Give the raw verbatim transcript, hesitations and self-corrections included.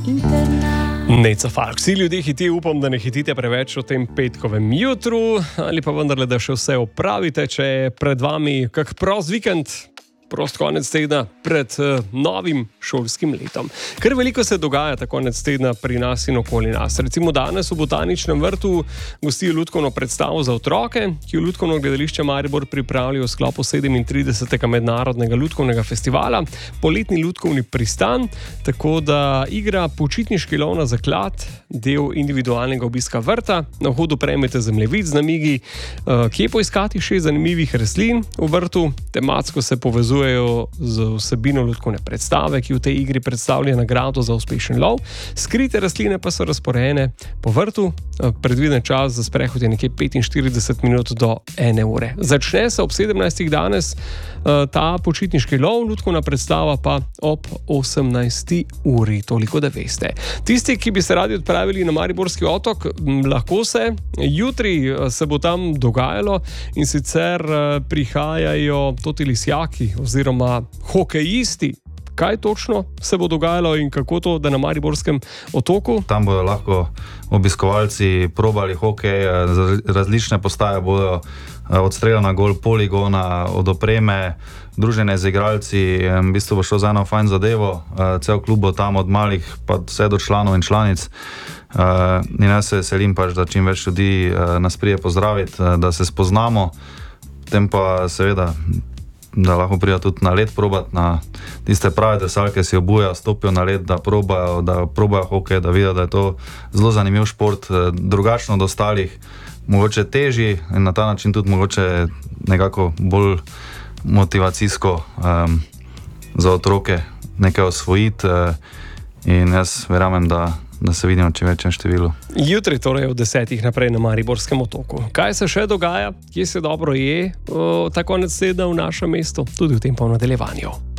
Neca Falk. Vsi ljudje hitijo, upam, da ne hitite preveč o tem petkovem jutru, ali pa vendarle, da še vse opravite, če je pred vami kak prost vikend, prost konec tedna pred uh, novim šolskim letom. Ker veliko se dogaja ta konec tedna pri nas in okoli nas. Recimo danes v Botaničnem vrtu gostijo lutkovno predstavo za otroke, ki jo Lutkovno gledališče Maribor pripravlja v sklopu sedemintridesetega mednarodnega lutkovnega festivala, poletni lutkovni pristan, tako da igra Počitniški lov na zaklad, del individualnega obiska vrta. Na vhodu prejmete zemljevid z namigi, uh, kje poiskati šest zanimivih rastlin v vrtu, tematsko se povezuje z vsebino lutkovne predstave, ki v tej igri predstavlja nagrado za uspešen lov. Skrite rastline pa so razporejene po vrtu. Predviden čas za sprehod je nekje petinštirideset minut do ene ure. Začne se ob sedemnajstih danes ta počitniški lov, lutkovna predstava pa ob osemnajsti uri, toliko da veste. Tisti, ki bi se radi odpravili na Mariborski otok, lahko se. Jutri se bo tam dogajalo in sicer prihajajo Toti Lisjaki oziroma hokejisti. Kaj točno se bo dogajalo in kako to, da na Mariborskem otoku? Tam bodo lahko obiskovalci probali hokej, različne postaje bodo od strela na gol, poligona, od opreme, druženje z igralci, v bistvu bo šlo za eno fajn zadevo, cel klub bo tam od malih pa vse do članov in članic. In jaz se veselim pač, da čim več ljudi nas prije pozdraviti, da se spoznamo, potem pa seveda da lahko prija tudi na led probat, na tiste prave drsalke si obuja, stopijo na led, da probajo, da probajo hokej, da vidijo, da je to zelo zanimiv šport, drugačno od ostalih, mogoče težji in na ta način tudi mogoče nekako bolj motivacijsko um, za otroke nekaj osvojiti uh, in jaz verjamem, da da se vidimo čim večjem številu. Jutri torej od desetih naprej na Mariborskem otoku. Kaj se še dogaja, kje se dobro je o, ta konec tedna v našem mestu, tudi v tem po nadaljevanju.